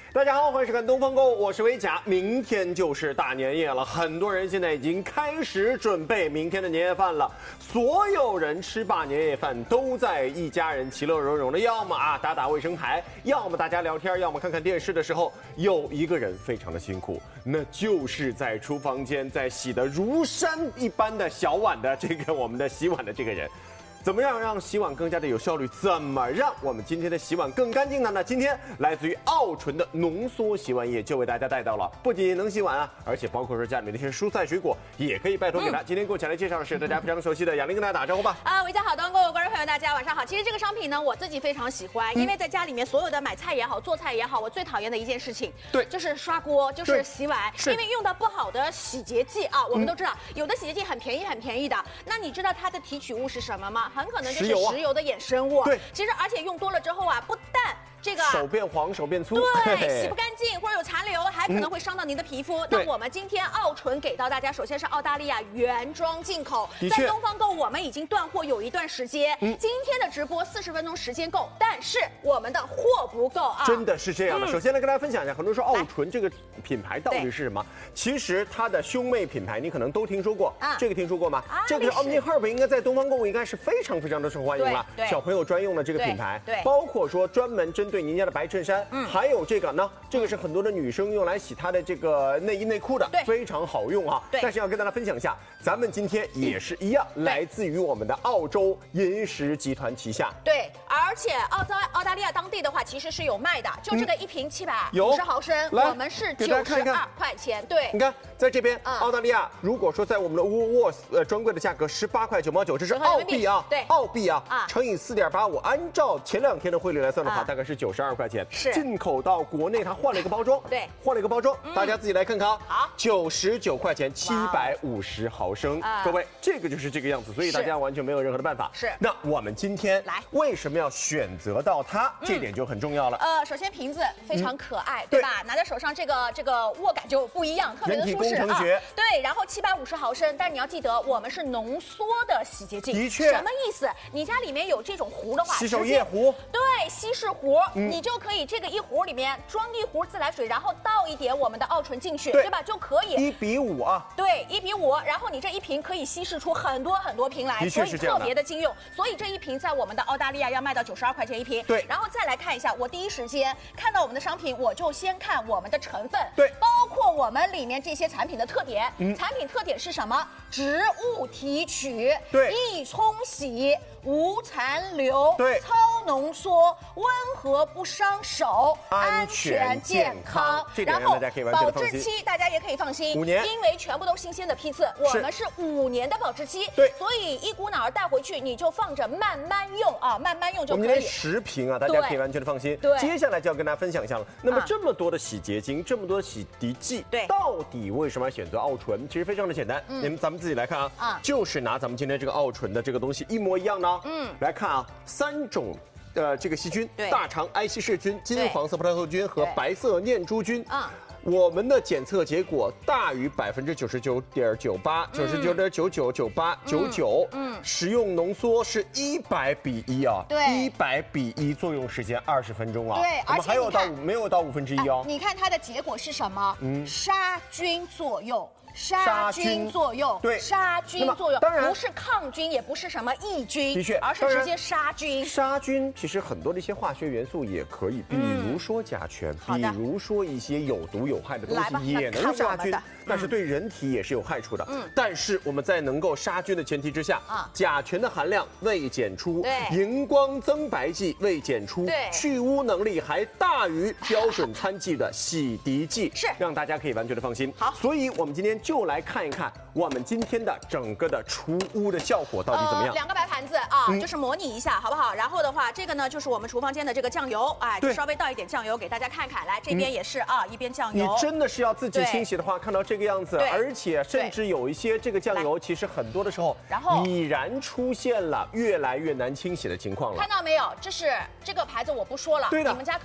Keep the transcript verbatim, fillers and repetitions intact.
大家好，欢迎收看东方购物，我是维甲。明天就是大年夜了，很多人现在已经开始准备明天的年夜饭了。所有人吃罢年夜饭，都在一家人其乐融融的，要么啊打打卫生牌，要么大家聊天，要么看看电视的时候，有一个人非常的辛苦，那就是在厨房间在洗得如山一般的小碗的这个我们的洗碗的这个人。怎么样让洗碗更加的有效率？怎么让我们今天的洗碗更干净呢？那今天来自于奥纯的浓缩洗碗液就为大家带到了，不仅能洗碗啊，而且包括说家里面那些蔬菜水果也可以拜托给他。嗯、今天给我前来介绍的是大家非常熟悉的雅玲，跟大家打招呼吧。 啊，维家好，东方购物观众朋友大家晚上好。其实这个商品呢，我自己非常喜欢，因为在家里面所有的买菜也好，做菜也好，我最讨厌的一件事情， 对， 就是刷锅，就是洗碗， 因为用到不好的洗洁剂啊，我们都知道，嗯、有的洗洁剂很便宜很便宜的，那你知道它的提取物是什么吗？很可能就是。石油的衍生物， 对， 其实而且用多了之后啊，不但这个手变黄，手变粗， 对，洗不干净或者有残留，还可能会伤到您的皮肤。那我们今天奥纯给到大家，首先是澳大利亚原装进口，在东方购我们已经断货有一段时间，嗯、今天的直播四十分钟时间够，但是我们的货不够啊， 真的是这样的。嗯、首先来跟大家分享一下，很多人说奥纯这个品牌到底是什么？其实它的兄妹品牌你可能都听说过，啊、这个听说过吗？啊、这个 Omni Herb 应该在东方购物应该是非常非常的受欢迎了，小朋友专用的这个品牌， 对， 包括说专门针对您家的白衬衫，嗯，还有这个呢，这个是很多的女生用来洗她的这个内衣内裤的， 对， 非常好用啊。但是要跟大家分享一下，咱们今天也是一样，来自于我们的澳洲银石集团旗下， 对，而且澳大澳大利亚当地的话其实是有卖的，就这个一瓶七百五十毫升，我们是九十二块钱，对， 你看在这边澳大利亚，如果说在我们的沃沃斯呃专柜的价格十八块九毛九，这是澳币啊， 对， 澳币啊，乘以四点八五，按照前两天的汇率来算的话，大概是九十二块钱。 是进口到国内，它换了一个包装， 对， 换了一个包装，大家自己来看看啊。 好， 九十九块钱，七百五十毫升，各位，这个就是这个样子，所以大家完全没有任何的办法。 是， 那我们今天来为什么要选择到它？这点就很重要了。 呃，首先瓶子非常可爱，对吧？拿在手上这个这个握感就不一样，特别的舒适啊。对，然后七百五十毫升，但你要记得，我们是浓缩的洗洁精。 的确， 什么意思？你家里面有这种壶的话， 洗手液壶， 对，稀释壶，你就可以这个一壶里面装一壶自来水，然后倒一点我们的奥纯进去，对吧？就可以一比五啊。 对，一比五，然后你这一瓶可以稀释出很多很多瓶来，所以特别的经用。所以这一瓶在我们的澳大利亚要卖到九十二块钱一瓶。 对， 然后再来看一下，我第一时间看到我们的商品，我就先看我们的成分， 对， 包括我们里面这些产品的特点。嗯，产品特点是什么？植物提取， 对， 易冲洗，无残留， 对， 超浓缩，温和不伤手， 安全健康。 然后保质期大家也可以放心， 五年， 因为全部都新鲜的批次，我们是五年的保质期。 对， 所以一股脑儿带回去，你就放着慢慢用啊，慢慢用就可以。 我们今天十瓶啊，大家可以完全的放心。 对， 接下来就要跟大家分享一下了。那么这么多的洗洁精，这么多的洗涤剂， 对， 到底为什么要选择奥纯？其实非常的简单，你们咱们自己来看啊，啊，就是拿咱们今天这个奥纯的这个东西一模一样的，嗯，来看啊，三种。呃，这个细菌，大肠埃希氏菌、金黄色葡萄球菌和白色念珠菌，啊，我们的检测结果大于百分之九十九点九八、九十九点九九、九八、九九，嗯，食用浓缩是一百比一啊， 对， 一百比一，作用时间二十分钟啊， 对， 我们还有到没有到五分之一哦。 你看它的结果是什么？嗯，杀菌作用。杀菌作用， 对， 杀菌作用， 当然不是抗菌，也不是什么抑菌， 的确， 而是直接杀菌。 杀菌其实很多的一些化学元素也可以，比如说甲醛，比如说一些有毒有害的东西也能杀菌，但是对人体也是有害处的。嗯，但是我们在能够杀菌的前提之下，啊，甲醛的含量未检出， 对， 荧光增白剂未检出， 对， 去污能力还大于标准餐剂的洗涤剂， 是让大家可以完全的放心。 好， 所以我们今天。就来看一看我们今天的整个的除污的效果到底怎么样？呃、 两个白盘子啊，嗯、就是模拟一下，好不好？然后的话，这个呢就是我们厨房间的这个酱油，哎，就稍微倒一点酱油给大家看看。来，这边也是、嗯、啊，一边酱油。 你真的是要自己清洗的话，看到这个样子，而且甚至有一些这个酱油，其实很多的时候， 然后已然出现了越来越难清洗的情况了。 看到没有？这是这个牌子我不说了， 对的， 你们家。